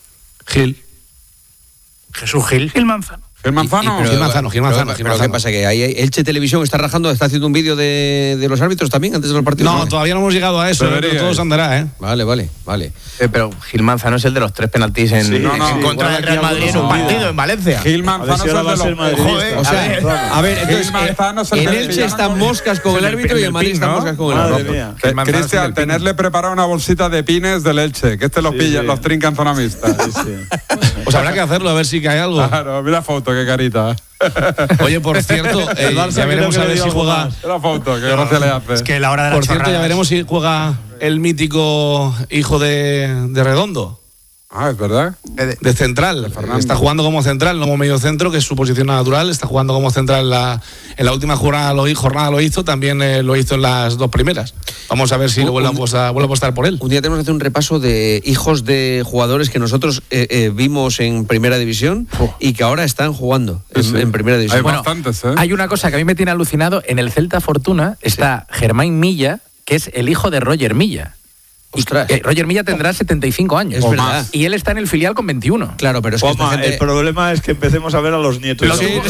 S24: Jesús Gil.
S23: Gil Manzano.
S6: Gil Manzano.
S2: Pero ¿qué pasa? ¿Que ahí Elche Televisión está está haciendo un vídeo de los árbitros también antes de los partidos?
S6: No, todavía no hemos llegado a eso, pero todo se andará, ¿eh?
S2: Vale.
S3: Pero Gil Manzano es el de los 3 penaltis en contra del Real Madrid en un partido en Valencia.
S6: Gil Manzano es el de los...
S2: O sea, a ver, entonces, en Elche están moscas con el árbitro y en Madrid están moscas con el árbitro.
S22: Cristian, tenerle preparada una bolsita de pines del Elche, que los pillan, los trincan zona mixta.
S6: Pues habrá que hacerlo, a ver si cae algo.
S22: Claro, mira foto, qué carita.
S6: Oye, por cierto, ya veremos a ver si juega.
S22: La foto, que gracia le hace.
S24: Es que la hora de la
S6: Por cierto, ya veremos si juega el mítico hijo de Redondo.
S22: Es verdad.
S6: De central. Está jugando como central, no como medio centro, que es su posición natural. Está jugando como central en la última jornada lo hizo, también lo hizo en las 2 primeras. Vamos a ver si vuelve a apostar por él.
S2: Un día tenemos que hacer un repaso de hijos de jugadores que nosotros vimos en Primera División y que ahora están jugando en Primera División.
S22: Hay bastantes, ¿eh?
S8: Hay una cosa que a mí me tiene alucinado. En el Celta Fortuna está Germán Milla, que es el hijo de Roger Milla. Roger Milla tendrá 75 años.
S2: Es verdad.
S8: Y él está en el filial con 21.
S2: Claro, pero es que
S25: el problema es que empecemos a ver a los nietos.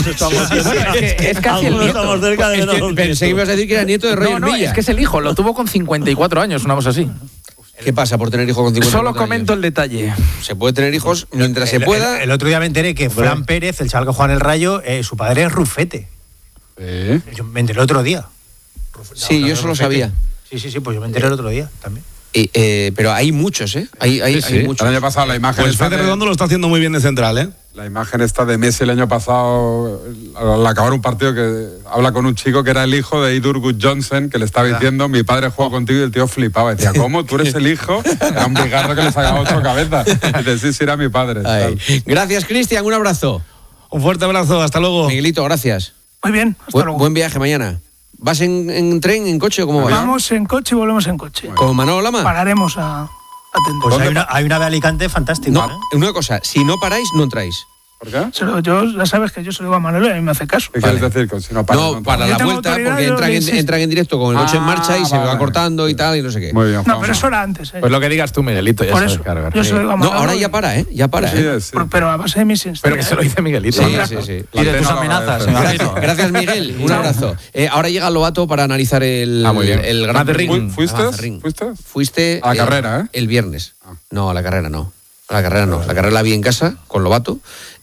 S8: Es casi el nieto.
S2: Pensé que ibas a decir que era nieto de Roger Milla.
S8: Es que es el hijo, lo tuvo con 54 años, una cosa así.
S2: ¿Qué pasa por tener hijos con 54
S8: Solo comento el detalle.
S2: Se puede tener hijos mientras se pueda.
S24: El otro día me enteré que Fran Pérez, el chaval que juega en el Rayo, su padre es Rufete. Yo me enteré el otro día.
S2: Sí, yo eso lo sabía.
S24: Sí, pues yo me enteré el otro día también.
S2: Pero hay muchos, ¿eh? Hay muchos.
S22: El año pasado la imagen.
S6: Pues Fede Redondo lo está haciendo muy bien de central, ¿eh?
S22: La imagen está de Messi el año pasado, al acabar un partido, que habla con un chico que era el hijo de Idur Johnson, que le estaba diciendo: mi padre juega contigo, y el tío flipaba. Decía: ¿cómo? ¿Tú eres el hijo? Era un bigarro que le sacaba 8 cabezas. Y decía: sí, era mi padre.
S2: Gracias, Cristian, un abrazo.
S6: Un fuerte abrazo, hasta luego.
S2: Miguelito, gracias.
S23: Muy bien, hasta luego.
S2: Buen viaje mañana. ¿Vas en tren, en coche o cómo vas?
S23: Vamos en coche y volvemos en coche.
S2: ¿Con Manolo Lama?
S23: Pararemos a atender.
S24: Pues hay una de Alicante fantástica.
S2: No, una cosa, si no paráis, no entráis.
S22: ¿Por qué?
S23: Yo, ya sabes que yo se lo digo a Manolo y a mí me hace caso.
S22: ¿Qué quieres decir? Si no,
S2: para la vuelta, porque entran en directo con el coche en marcha y se va cortando y tal, y no sé qué.
S22: Muy bien,
S23: no, pero eso era antes.
S8: Pues lo que digas tú, Miguelito, ya sabes cargar.
S23: Yo se lo digo a Manolo.
S2: No, ahora ya para, ¿eh? Ya para,
S22: sí.
S23: Pero a base de mis instintos.
S8: Pero que se lo dice Miguelito.
S2: Sí.
S24: Y de tus amenazas.
S2: Gracias, Miguel. Un abrazo. Ahora llega Lobato para analizar el Gran Ring.
S22: ¿Fuiste? A la carrera, ¿eh?
S2: El viernes. No, a la carrera no. La carrera la vi en casa con Lobato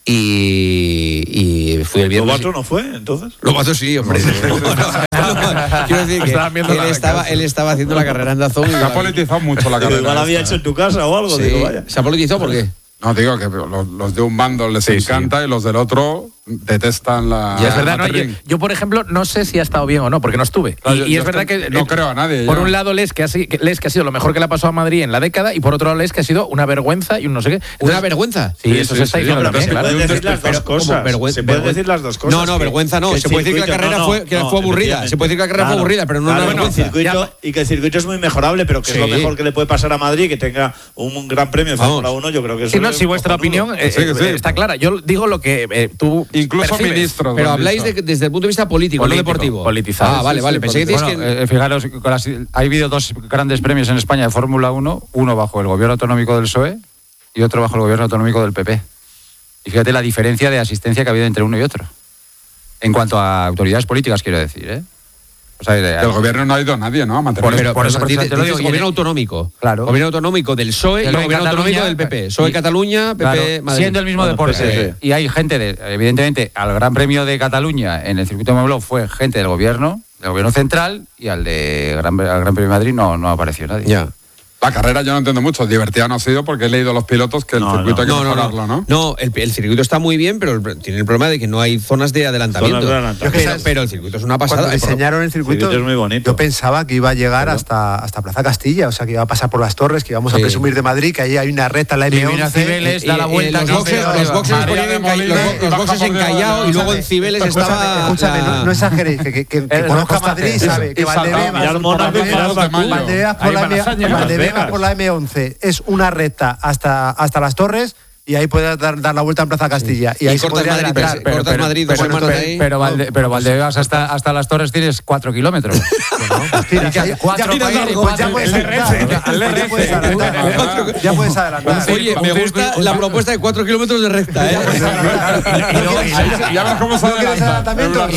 S2: y fui el viernes.
S25: ¿Lobato no fue, entonces?
S2: Lobato sí, hombre. Quiero decir que él estaba haciendo la carrera en Dazón.
S22: Se ha politizado mucho la carrera.
S25: Igual la había hecho en tu casa o algo.
S2: Sí.
S25: Digo, vaya.
S2: ¿Se ha politizado por qué?
S22: No, digo que los de un bando les encanta y los del otro detestan la...
S8: Y es verdad, yo, por ejemplo, no sé si ha estado bien o no, porque no estuve.
S22: Claro,
S8: y es verdad que...
S22: No creo a nadie.
S8: Por un lado, Les que ha sido lo mejor que le ha pasado a Madrid en la década, y por otro lado, Les que ha sido una vergüenza y un no sé qué. Entonces,
S2: ¿una vergüenza?
S8: Sí, eso se está diciendo también, claro.
S25: Se pueden decir las dos cosas. Se pueden decir las dos cosas.
S2: No, vergüenza no. Se puede decir que la carrera fue aburrida. Se puede decir que la carrera fue aburrida, pero no una vergüenza.
S25: Y que el circuito es muy mejorable, pero que es lo mejor que le puede pasar a Madrid, que tenga un gran premio de Fórmula 1, yo creo que es...
S8: Si vuestra opinión está clara. Yo digo lo que tú
S22: incluso ministros.
S2: Pero habláis desde el punto de vista político, no deportivo.
S8: Politizado.
S2: Vale. Pensé que que...
S7: Fijaros, ha habido dos grandes premios en España de Fórmula 1, uno bajo el gobierno autonómico del PSOE y otro bajo el gobierno autonómico del PP. Y fíjate la diferencia de asistencia que ha habido entre uno y otro. En cuanto a autoridades políticas, quiero decir, ¿eh? O sea,
S22: el gobierno no ha ido nadie, ¿no? A mantener.
S2: Por eso te lo digo. Gobierno autonómico.
S7: Gobierno
S2: autonómico del PSOE y gobierno autonómico del PP. PSOE Cataluña, PP Madrid.
S7: Siendo el mismo deporte. Y hay gente, evidentemente, al Gran Premio de Cataluña en el circuito de Montmeló fue gente del gobierno central, y al Gran Premio de Madrid no apareció nadie.
S2: Ya.
S22: La carrera yo no entiendo mucho. Divertida no ha sido porque he leído a los pilotos que el circuito hay que mejorarlo, ¿no?
S2: No, el circuito está muy bien, pero tiene el problema de que no hay zonas de adelantamiento. Pero el circuito es una pasada.
S4: Cuando diseñaron el circuito
S25: es muy bonito.
S4: Yo pensaba que iba a llegar hasta Plaza Castilla, o sea, que iba a pasar por las Torres, que íbamos a presumir de Madrid, que ahí hay una recta en la M11.
S8: Cibeles, da la vuelta.
S2: Los boxes en Callao y luego en Cibeles estaba...
S4: Escúchame, no exageréis, que conozca Madrid, sabe que Valdebebas por la M11 es una recta hasta las Torres, y ahí puedes dar la vuelta en Plaza Castilla. Y ahí se podría adelantar.
S7: Pero Valdebebas hasta las Torres tienes 4 kilómetros.
S4: Ya puedes adelantar.
S2: Oye, me gusta la propuesta de 4 kilómetros de recta, ¿eh?
S22: Ya ves cómo se adelanta.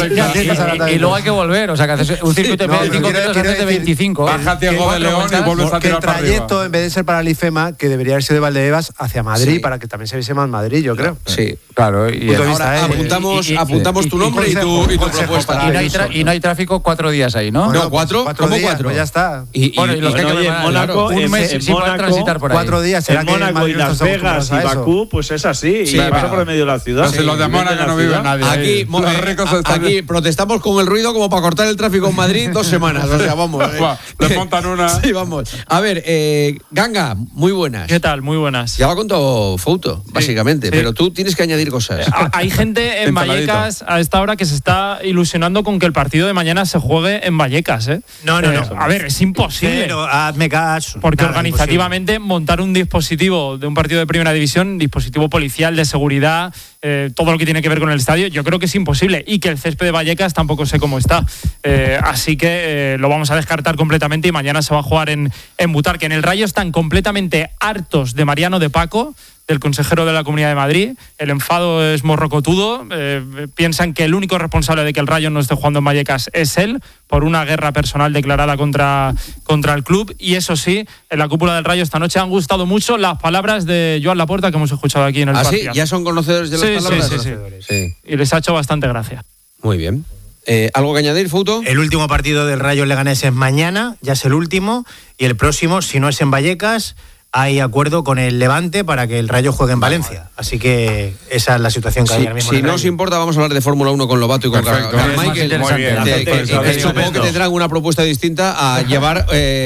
S7: Y luego hay que volver, o sea, que haces un circuito de 25 kilómetros antes de 25.
S22: Baja Diego de León y vuelves a tirar para arriba.
S4: El trayecto, en vez de ser para el IFEMA, que debería haber sido de Valdebebas hacia Madrid, para que también se viese más Madrid, yo creo.
S2: Sí,
S7: claro. Y
S2: ahora apuntamos tu nombre y tu propuesta.
S7: Y no hay tráfico 4 días ahí, ¿no?
S2: No, 4. ¿Cómo 4?
S4: Pues ya está.
S25: Y en Mónaco,
S7: un mes sin poder transitar por ahí.
S4: 4 días.
S25: En Mónaco y Las Vegas y Bakú, pues es así. Y pasa por el medio de la ciudad.
S22: Si los de Mónaco no vive nadie.
S2: Aquí protestamos con el ruido como para cortar el tráfico en Madrid 2 semanas. O sea, vamos.
S22: Le montan una.
S2: Sí, vamos. A ver, Ganga, muy buenas.
S11: ¿Qué tal? Muy buenas.
S2: Ya va con todo foto, básicamente, pero tú tienes que añadir cosas.
S11: Hay gente en Vallecas a esta hora que se está ilusionando con que el partido de mañana se juegue en Vallecas, ¿eh?
S24: No.
S11: A ver, es imposible.
S24: Pero hazme caso.
S11: Porque organizativamente montar un dispositivo de un partido de primera división, dispositivo policial, de seguridad, todo lo que tiene que ver con el estadio, yo creo que es imposible. Y que el césped de Vallecas tampoco sé cómo está. Así que lo vamos a descartar completamente, y mañana se va a jugar en Butarque. En el Rayo están completamente hartos de Mariano de Paco, del consejero de la Comunidad de Madrid. El enfado es morrocotudo. Piensan que el único responsable de que el Rayo no esté jugando en Vallecas es él, por una guerra personal declarada contra el club. Y eso sí, en la cúpula del Rayo esta noche han gustado mucho las palabras de Joan Laporta que hemos escuchado aquí en el partido.
S2: ¿Sí? ¿Ya son conocedores de las palabras?
S11: Sí. Y les ha hecho bastante gracia.
S2: Muy bien. ¿Algo que añadir, Fouto?
S24: El último partido del Rayo Leganés es mañana, ya es el último, y el próximo, si no es en Vallecas, hay acuerdo con el Levante para que el Rayo juegue en Valencia. Así que esa es la situación que hay ahora mismo.
S2: Si no os importa, vamos a hablar de Fórmula 1 con Lobato y con Michael. Supongo que tendrán una propuesta distinta a llevar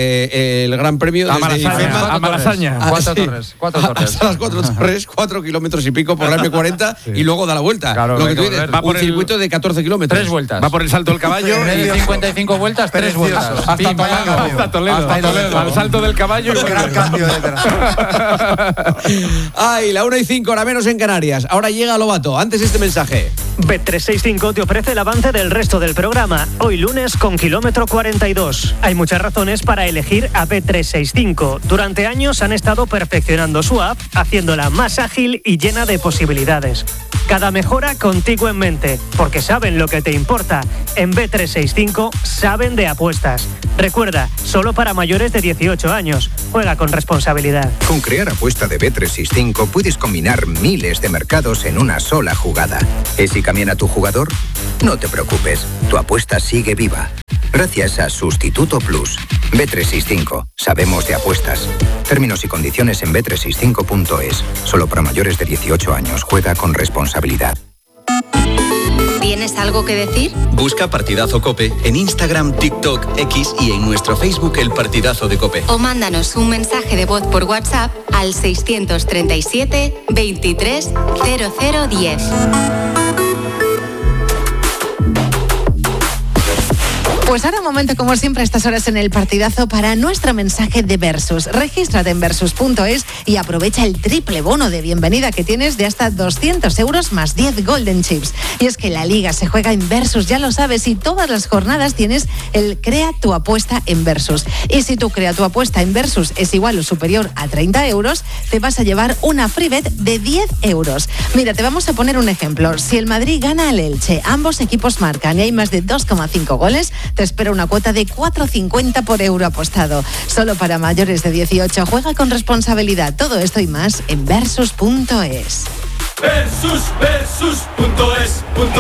S2: el Gran Premio
S11: a Malasaña.
S7: 4 torres.
S2: Hasta las 4 torres, 4 kilómetros y pico por la M40 y luego da la vuelta.
S7: Claro,
S2: lo que tú dices, va por el circuito de 14 kilómetros.
S7: 3 vueltas.
S8: Va por el Salto del Caballo.
S7: 55 vueltas, 3 vueltas.
S2: Hasta Toledo.
S11: Al Salto del Caballo.
S4: Gran cambio de
S2: Ay, la 1:05, hora menos en Canarias. Ahora llega Lobato. Antes este mensaje.
S12: Bet365 te ofrece el avance del resto del programa. Hoy lunes con kilómetro 42. Hay muchas razones para elegir a Bet365. Durante años han estado perfeccionando su app, haciéndola más ágil y llena de posibilidades. Cada mejora contigo en mente, porque saben lo que te importa. En Bet365 saben de apuestas. Recuerda, solo para mayores de 18 años. Juega con responsabilidad.
S13: Con Crear Apuesta de Bet365 puedes combinar miles de mercados en una sola jugada. ¿Y si cambian tu jugador? No te preocupes, tu apuesta sigue viva. Gracias a Sustituto Plus. Bet365. Sabemos de apuestas. Términos y condiciones en bet365.es. Solo para mayores de 18 años. Juega con responsabilidad.
S9: ¿Tienes algo que decir?
S14: Busca Partidazo COPE en Instagram, TikTok, X y en nuestro Facebook El Partidazo de COPE.
S9: O mándanos un mensaje de voz por WhatsApp al 637 23 0010.
S15: Pues ahora un momento, como siempre, a estas horas en El Partidazo para nuestro mensaje de Versus. Regístrate en Versus.es y aprovecha el triple bono de bienvenida que tienes de hasta 200 euros más 10 Golden Chips. Y es que la Liga se juega en Versus, ya lo sabes, y todas las jornadas tienes el Crea tu apuesta en Versus. Y si tu Crea tu apuesta en Versus es igual o superior a 30 euros, te vas a llevar una free bet de 10 euros. Mira, te vamos a poner un ejemplo. Si el Madrid gana al Elche, ambos equipos marcan y hay más de 2,5 goles, te espera una cuota de 4,50 por euro apostado. Solo para mayores de 18. Juega con responsabilidad. Todo esto y más en Versus.es.
S16: Versus.es.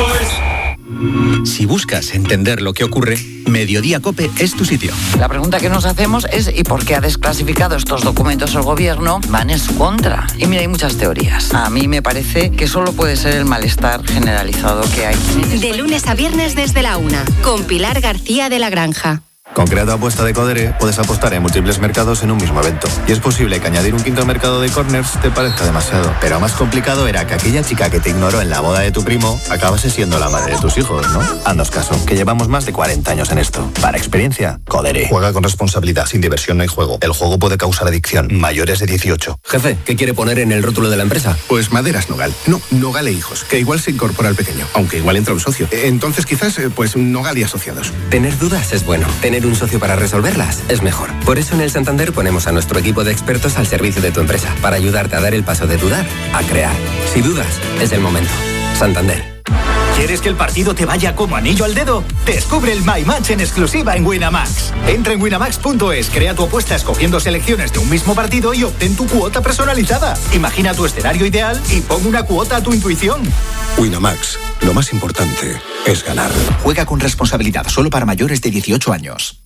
S14: Si buscas entender lo que ocurre, Mediodía COPE es tu sitio.
S26: La pregunta que nos hacemos es ¿y por qué ha desclasificado estos documentos el gobierno? Van en su contra. Y mira, hay muchas teorías. A mí me parece que solo puede ser el malestar generalizado que hay.
S9: De lunes a viernes desde la 1, con Pilar García de la Granja.
S27: Con Crea tu apuesta de Codere puedes apostar en múltiples mercados en un mismo evento. Y es posible que añadir un quinto mercado de corners te parezca demasiado. Pero más complicado era que aquella chica que te ignoró en la boda de tu primo acabase siendo la madre de tus hijos, ¿no? Haznos caso, que llevamos más de 40 años en esto. Para experiencia, Codere.
S28: Juega con responsabilidad, sin diversión no hay juego. El juego puede causar adicción. Mayores de 18.
S14: Jefe, ¿qué quiere poner en el rótulo de la empresa?
S28: Pues Maderas Nogal. No, Nogal e Hijos, que igual se incorpora al pequeño, aunque igual entra un socio. Entonces quizás, pues Nogal y Asociados.
S14: Tener dudas es bueno. Tener un socio para resolverlas es mejor. Por eso en el Santander ponemos a nuestro equipo de expertos al servicio de tu empresa, para ayudarte a dar el paso de dudar a crear. Si dudas, es el momento. Santander.
S29: ¿Quieres que el partido te vaya como anillo al dedo? Descubre el My Match en exclusiva en Winamax. Entra en winamax.es, crea tu apuesta escogiendo selecciones de un mismo partido y obtén tu cuota personalizada. Imagina tu escenario ideal y pon una cuota a tu intuición.
S28: Winamax, lo más importante es ganar.
S29: Juega con responsabilidad, solo para mayores de 18 años.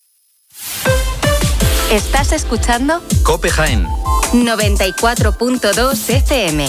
S9: ¿Estás escuchando?
S14: COPE Jaén
S9: 94.2 FM.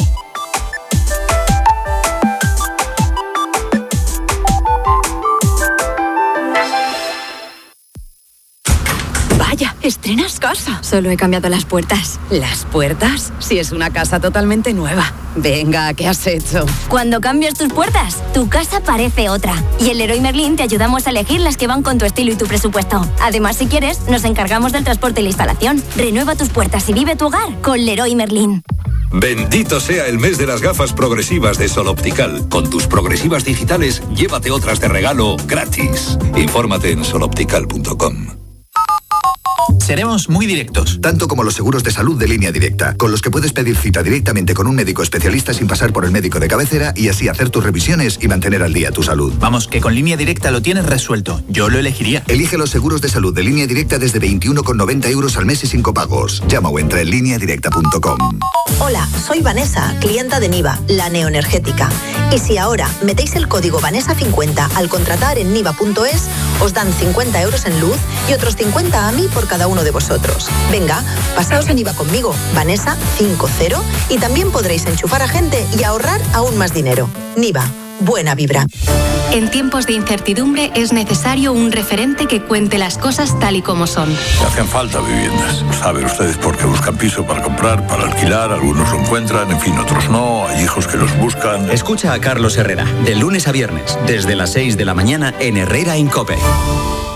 S30: Vaya, estrenas casa. Solo he cambiado las puertas. ¿Las puertas? Si es una casa totalmente nueva. Venga, ¿qué has hecho?
S31: Cuando cambias tus puertas, tu casa parece otra. Y en Leroy Merlin te ayudamos a elegir las que van con tu estilo y tu presupuesto. Además, si quieres, nos encargamos del transporte y la instalación. Renueva tus puertas y vive tu hogar con Leroy Merlin.
S32: Bendito sea el mes de las gafas progresivas de Sol Optical. Con tus progresivas digitales, llévate otras de regalo gratis. Infórmate en soloptical.com.
S33: Seremos muy directos.
S28: Tanto como los seguros de salud de Línea Directa, con los que puedes pedir cita directamente con un médico especialista sin pasar por el médico de cabecera y así hacer tus revisiones y mantener al día tu salud.
S33: Vamos, que con Línea Directa lo tienes resuelto. Yo lo elegiría.
S28: Elige los seguros de salud de Línea Directa desde 21,90 euros al mes y sin copagos. Llama o entra en lineadirecta.com.
S34: Hola, soy Vanessa, clienta de Niva, la neoenergética. Y si ahora metéis el código Vanessa50 al contratar en niva.es, os dan 50 euros en luz y otros 50 a mí por cada uno de vosotros. Venga, pasaos en IVA conmigo, Vanessa 50, y también podréis enchufar a gente y ahorrar aún más dinero. Niva, buena vibra.
S9: En tiempos de incertidumbre es necesario un referente que cuente las cosas tal y como son.
S35: Hacen falta viviendas. Saben ustedes por qué buscan piso para comprar, para alquilar, algunos lo encuentran, en fin, otros no, hay hijos que los buscan.
S14: Escucha a Carlos Herrera, de lunes a viernes, desde las 6 de la mañana en Herrera en COPE.